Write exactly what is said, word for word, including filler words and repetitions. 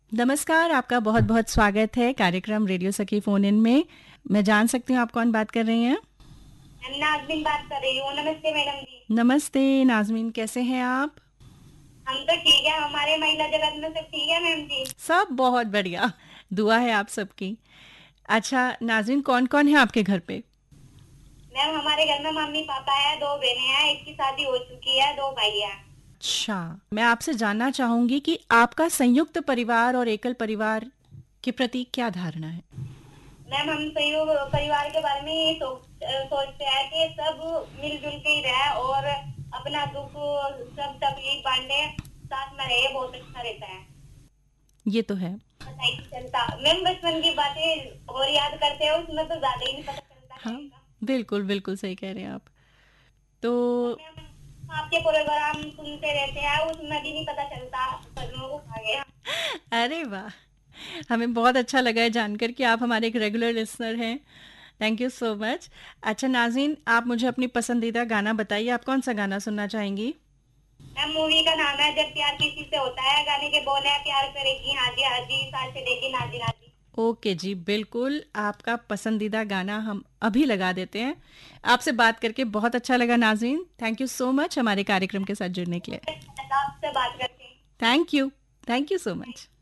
नमस्कार, आपका बहुत-बहुत स्वागत है कार्यक्रम रेडियो सखी फ़ोन इन में। मैं जान सकती हूँ आप कौन बात कर रही हैं? मैं नाज़मीन बात कर रही हूँ। नमस्ते मैडम जी। नमस्ते नाज़मीन, कैसे हैं आप? हम तो ठीक है, हमारे महिला जगत में सब ठीक है मैम जी। सब बहुत बढ़िया, दुआ है आप सबकी। अच्छा नाज़मीन कौन-कौन है आपके घर पे? मैम हमारे घर में मम्मी-पापा है, दो बहनें हैं, एक की शादी हो चुकी है, दो भाई हैं। अच्छा, मैं आपसे जानना चाहूँगी कि आपका संयुक्त परिवार और एकल परिवार के प्रति क्या धारणा है? मैम हम संयुक्त परिवार के बारे में ये सोच अ, सोचते हैं कि सब मिल-जुल के ही रहें और अपना दुःख सब तकलीफ बाँटे, साथ में रहे, बहुत अच्छा रहता है। ये तो है। पता ही नहीं चलता। मैम बचपन की बातें और याद करते हैं, उसमें तो ज़्यादा ही नहीं पता चलता हाँ, टाइम का। बिल्कुल, बिल्कुल सही कह रहे हैं आप। और तो मैम आपके प्रोग्राम सुनते रहते हैं, उसमें भी नहीं पता चलता कदमों को खा गया। अरे वाह! हमें बहुत अच्छा लगा है जानकर कि आप हमारे एक रेगुलर लिसनर हैं। Thank you so much. अच्छा नाज़रीन, आप मुझे अपनी पसंदीदा गाना बताइए, आप कौन-सा गाना सुनना चाहेंगी? मैम मूवी का नाम है जब प्यार किसी से होता है, गाने के बोल है प्यार करेगी हाँ जी हाँ जी, साथ चलेगी नाजी नाजी। ओके जी, बिल्कुल, आपका पसंदीदा गाना हम अभी लगा देते हैं। आपसे बात करके बहुत अच्छा लगा नाज़रीन। थैंक यू सो मच हमारे कार्यक्रम के साथ जुड़ने के लिए। बहुत अच्छा लगा आपसे बात करके। Thank you. Thank you so much.